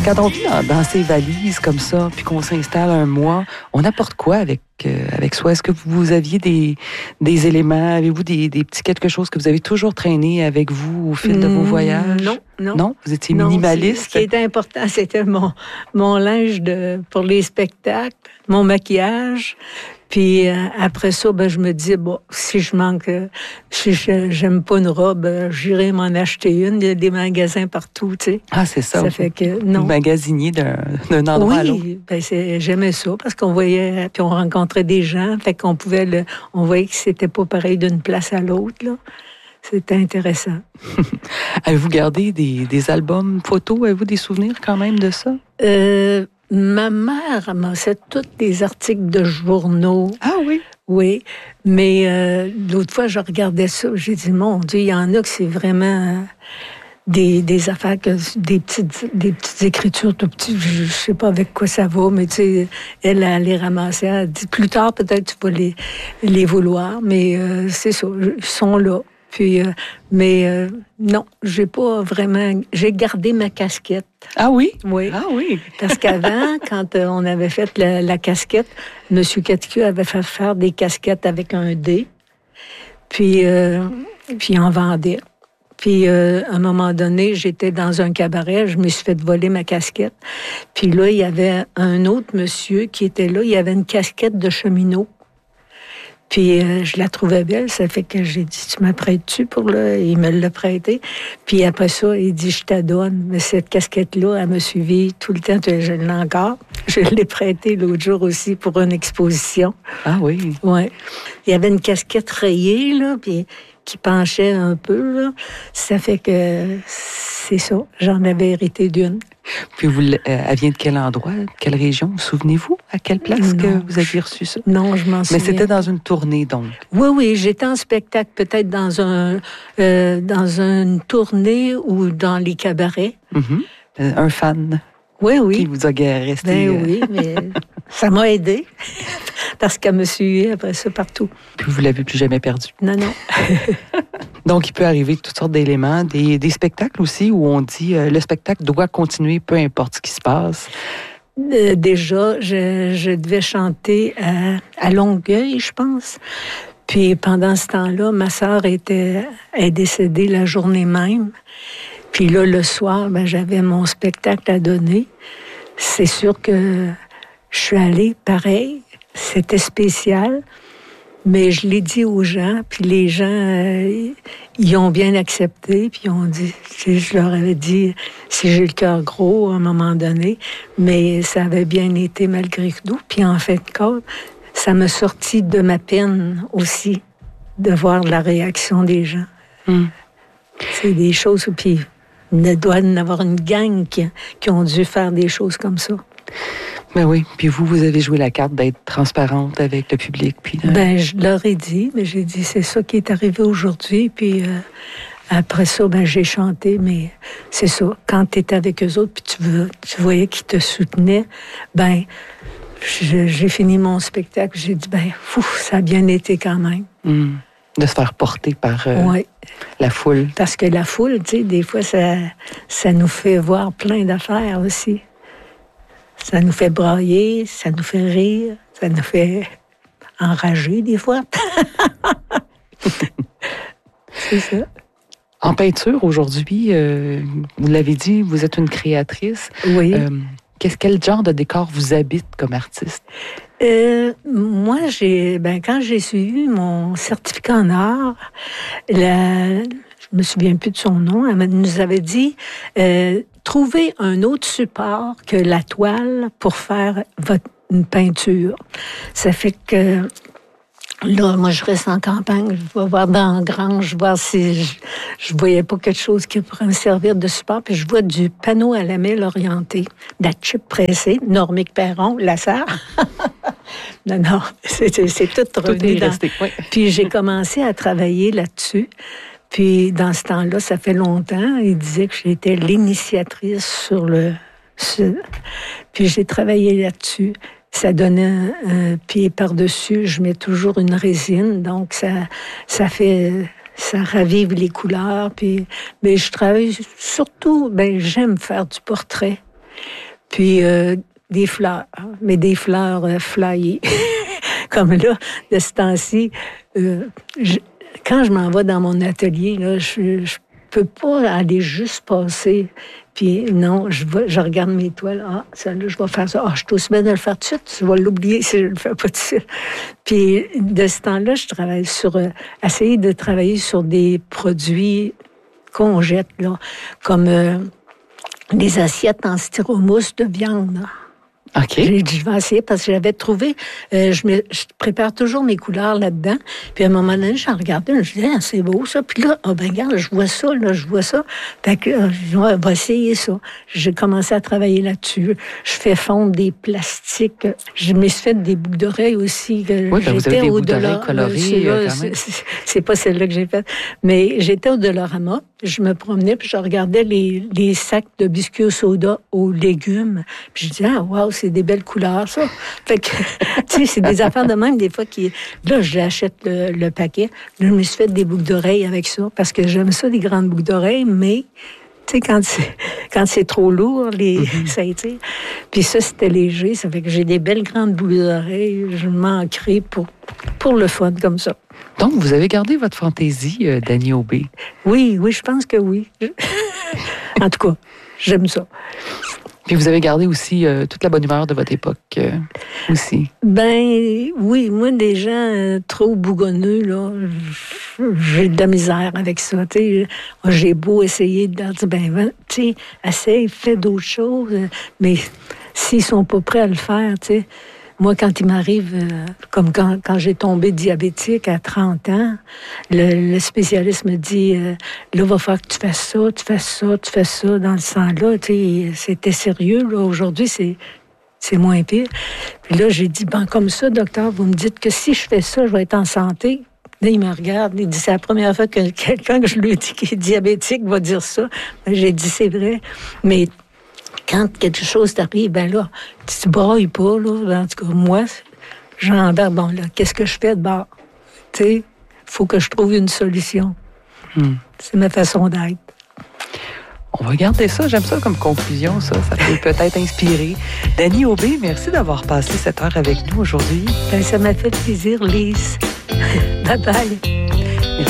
Quand on vit dans ces valises comme ça, puis qu'on s'installe un mois, on apporte quoi avec soi? Est-ce que vous aviez des éléments? Avez-vous des petits quelque chose que vous avez toujours traîné avec vous au fil de vos voyages? Non. Non? Vous étiez minimaliste? Ce qui était important, c'était mon linge pour les spectacles, mon maquillage. Puis après ça, je me dis, si j'aime pas une robe, j'irai m'en acheter une. Il y a des magasins partout, tu sais. Ah, c'est ça. Ça fait que, non. Vous magasiniez d'un endroit à l'autre. Oui, j'aimais ça parce qu'on voyait, puis on rencontrait des gens, fait qu'on on voyait que c'était pas pareil d'une place à l'autre, là. C'était intéressant. Avez-vous gardé des albums photos? Avez-vous des souvenirs quand même de ça? Ma mère ramassait tous les articles de journaux. Ah oui? Oui, mais l'autre fois, je regardais ça, j'ai dit, mon Dieu, il y en a que c'est vraiment des affaires, des petites écritures tout petites, je sais pas avec quoi ça va, mais tu sais, elle les ramassait, elle dit, plus tard, peut-être tu vas les vouloir, mais c'est ça, ils sont là. Puis, non, j'ai pas vraiment... J'ai gardé ma casquette. Ah oui? Oui. Ah oui. Parce qu'avant, quand on avait fait la casquette, M. Cathieu avait fait faire des casquettes avec un dé. Puis on vendait. Puis, à un moment donné, j'étais dans un cabaret, je me suis fait voler ma casquette. Puis là, il y avait un autre monsieur qui était là, il y avait une casquette de cheminot. Puis je la trouvais belle, ça fait que j'ai dit, tu m'apprêtes-tu pour le... Il me l'a prêté. Puis après ça, il dit, je t'adonne. Mais cette casquette-là, elle m'a suivi tout le temps, je l'ai encore. Je l'ai prêtée l'autre jour aussi pour une exposition. Ah oui? Oui. Il y avait une casquette rayée, là, puis qui penchait un peu, là. Ça fait que c'est ça, j'en avais hérité d'une. Puis elle vient de quel endroit, de quelle région? Vous souvenez-vous à quelle place que vous aviez reçu ça? Non, je m'en souviens. Mais c'était dans une tournée, donc? Oui, j'étais en spectacle, peut-être dans une tournée ou dans les cabarets. Mm-hmm. Un fan? Oui. Qui vous a resté... oui, mais ça m'a aidé. Parce qu'elle me suivait après ça partout. Puis vous l'avez plus jamais perdu? Non. Donc, il peut arriver toutes sortes d'éléments, des spectacles aussi où on dit le spectacle doit continuer, peu importe ce qui se passe. Déjà, je devais chanter à Longueuil, je pense. Puis pendant ce temps-là, ma sœur est décédée la journée même. Puis là, le soir, j'avais mon spectacle à donner. C'est sûr que je suis allée pareil. C'était spécial. Mais je l'ai dit aux gens, puis les gens, ils ont bien accepté, puis ils ont dit, je leur avais dit, si j'ai le cœur gros à un moment donné, mais ça avait bien été malgré tout. Puis en fait, ça m'a sorti de ma peine aussi, de voir la réaction des gens. C'est des choses, puis il doit y avoir une gang qui ont dû faire des choses comme ça. Ben oui, puis vous avez joué la carte d'être transparente avec le public. Puis, je leur ai dit, mais j'ai dit, c'est ça qui est arrivé aujourd'hui, puis après ça, j'ai chanté, mais c'est ça, quand tu étais avec eux autres, puis tu voyais qu'ils te soutenaient, j'ai fini mon spectacle, j'ai dit, ça a bien été quand même. De se faire porter par la foule. Parce que la foule, tu sais, des fois, ça nous fait voir plein d'affaires aussi. Ça nous fait brailler, ça nous fait rire, ça nous fait enrager des fois. C'est ça. En peinture, aujourd'hui, vous l'avez dit, vous êtes une créatrice. Oui. Quel genre de décor vous habite comme artiste? Moi, quand j'ai suivi mon certificat en art, je me souviens plus de son nom, elle nous avait dit trouvez un autre support que la toile pour faire une peinture. Ça fait que là, moi, je reste en campagne, je vais voir dans la grange, voir si je voyais pas quelque chose qui pourrait me servir de support. Puis je vois du panneau à lamelle orienté, de la chip pressée, Normique Perron, la sœur. Non, c'est tout revenu est resté, oui. Puis j'ai commencé à travailler là-dessus. Puis dans ce temps-là, ça fait longtemps, il disait que j'étais l'initiatrice sur Puis j'ai travaillé là-dessus. Ça donnait un pied par-dessus. Je mets toujours une résine, donc ça ravive les couleurs. Puis, mais je travaille surtout, j'aime faire du portrait. Puis des fleurs, mais des fleurs flyées. Comme là, de ce temps-ci, quand je m'en vais dans mon atelier, là, je peux pas aller juste passer. Puis non, je regarde mes toiles. Ah, celle-là, je vais faire ça. Ah, je suis aussi bien de le faire tout de suite. Je vais l'oublier si je ne le fais pas tout de suite. Puis de ce temps-là, je travaille sur... essayer de travailler sur des produits qu'on jette, là, comme des assiettes en styromousse de viande, là. OK. J'ai dit, je vais essayer parce que j'avais trouvé, je prépare toujours mes couleurs là-dedans. Puis à un moment donné, j'en regardais, je me disais, ah, c'est beau ça. Puis là, ben regarde, je vois ça, là, je vois ça. Fait que je vais essayer ça. J'ai commencé à travailler là-dessus. Je fais fondre des plastiques. Je me suis fait des boucles d'oreilles aussi. Oui, ben vous avez des boucles d'oreilles colorées quand même. C'est pas celle-là que j'ai faite. Mais j'étais au Dollarama. Je me promenais, puis je regardais les sacs de biscuits au soda aux légumes. Puis je disais, ah, wow, c'est des belles couleurs, ça. Fait que, tu sais, c'est des affaires de même, des fois, qui... Là, j'achète le paquet. Là, je me suis fait des boucles d'oreilles avec ça, parce que j'aime ça, des grandes boucles d'oreilles, mais... Tu sais, quand c'est trop lourd, ça étire. Puis ça, c'était léger. Ça fait que j'ai des belles grandes boucles d'oreilles. Je manquerai pour le fun, comme ça. Donc, vous avez gardé votre fantaisie, Dany Aubé? Oui, je pense que oui. En tout cas, j'aime ça. Puis vous avez gardé aussi toute la bonne humeur de votre époque aussi. Ben oui, moi, des gens trop bougonneux, là, j'ai de la misère avec ça. T'sais. J'ai beau essayer de leur dire, ben, tu sais, essaye, fais d'autres choses, mais s'ils sont pas prêts à le faire, tu sais. Moi, quand il m'arrive, comme quand j'ai tombé diabétique à 30 ans, le spécialiste me dit, là, il va falloir que tu fasses ça, tu fasses ça dans le sang-là. Tu sais, c'était sérieux. Là. Aujourd'hui, c'est moins pire. Puis là, j'ai dit, ben comme ça, docteur, vous me dites que si je fais ça, je vais être en santé. Là, il me regarde, il dit, c'est la première fois que quelqu'un que je lui dis qui est diabétique va dire ça. J'ai dit, c'est vrai. Mais quand quelque chose t'arrive, ben là, tu te brailles pas, là. En tout cas, moi, j'embarque, bon, là, qu'est-ce que je fais de bord? Tu sais, il faut que je trouve une solution. C'est ma façon d'être. On va garder ça. J'aime ça comme conclusion, ça. Ça peut peut-être inspirer. Dany Aubé, merci d'avoir passé cette heure avec nous aujourd'hui. Ben, ça m'a fait plaisir, Lise. Bye-bye.